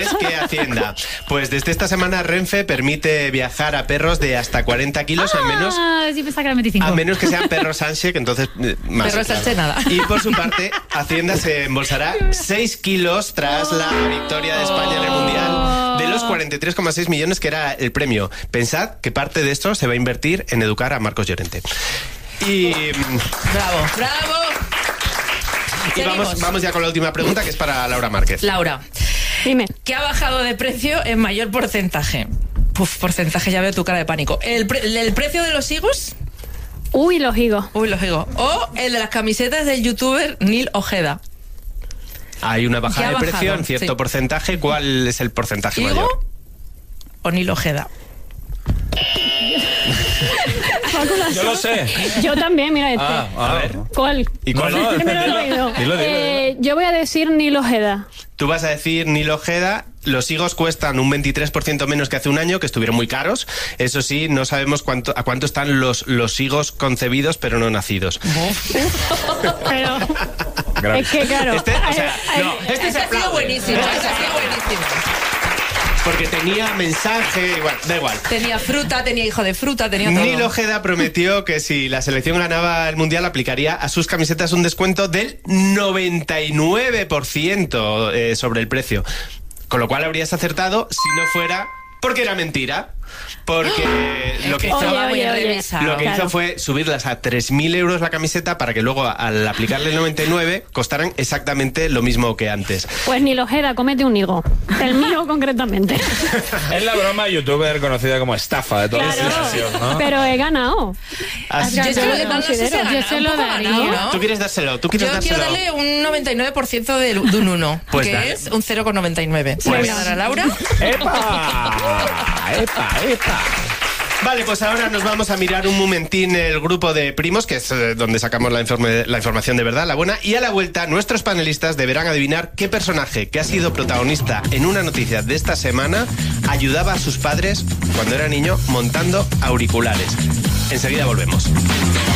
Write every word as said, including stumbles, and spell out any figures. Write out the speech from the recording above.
es que Hacienda. Pues desde esta semana Renfe permite viajar a perros de hasta cuarenta kilos, ah, al menos. Sí, pensaba que era veinticinco. A menos que sean perros Sánchez, que entonces eh, más. Perro claro. Sánchez nada. Y por su parte, Hacienda se embolsará seis kilos tras la victoria de España en el Mundial de los cuarenta y tres coma seis millones que era el premio. Pensad que parte de esto se va a invertir en educar a Marcos Llorente. Y... Bravo, bravo. Y vamos, vamos ya con la última pregunta, que es para Laura Márquez. Laura, dime. ¿Qué ha bajado de precio en mayor porcentaje? Puf, porcentaje, ya veo tu cara de pánico. ¿El, pre- el precio de los higos? Uy, los higos. Uy, los higos. O el de las camisetas del youtuber Neil Ojeda. Hay una bajada de bajado, precio en cierto sí. porcentaje. ¿Cuál es el porcentaje ¿Higo mayor? o Neil Ojeda? Yo lo sé. Yo también, mira este. Ah, a ver. ¿Cuál? ¿Y cuál? No, no, Me lo he dilo. oído. Dilo, dilo, Eh, yo voy a decir Nilo Ojeda. Tú vas a decir Neil Ojeda. Los higos cuestan un veintitrés por ciento menos que hace un año, que estuvieron muy caros. Eso sí, no sabemos cuánto, a cuánto están los, los higos concebidos pero no nacidos. Pero Grave. es que claro. Este, o sea, ay, no, ay, este se Ese ha sido aplaude. buenísimo, Este ese se ha sido aplaude. buenísimo. Porque tenía mensaje, igual, da igual. Tenía fruta, tenía hijo de fruta, tenía todo. Neil Ojeda prometió que si la selección ganaba el Mundial aplicaría a sus camisetas un descuento del noventa y nueve por ciento eh, sobre el precio. Con lo cual habrías acertado si no fuera porque era mentira. Porque lo que hizo, Oye, Estaba muy oye, oye. enrevesado. lo que hizo Claro. fue subirlas a tres mil euros la camiseta para que luego al aplicarle el noventa y nueve costaran exactamente lo mismo que antes. Pues Nilo Ojeda, comete un higo. El mío concretamente. Es la broma youtuber conocida como estafa de toda la Claro, sesión, ¿no? pero he ganado. Así- Yo es que lo Yo que lo no sé si considero. ha Yo ganado, se un lo poco daría. ganado, ¿no? Tú quieres dárselo, tú quieres Yo quiero dárselo. darle un noventa y nueve por ciento de, de un uno, Pues que dale. es un cero coma noventa y nueve. Pues- Voy a dar a Laura. ¡Epa! ¡Epa, epa! Vale, pues ahora nos vamos a mirar un momentín el grupo de primos, que es eh, donde sacamos la, informe- la información de verdad, la buena, y a la vuelta nuestros panelistas deberán adivinar qué personaje que ha sido protagonista en una noticia de esta semana ayudaba a sus padres cuando era niño montando auriculares. Enseguida volvemos.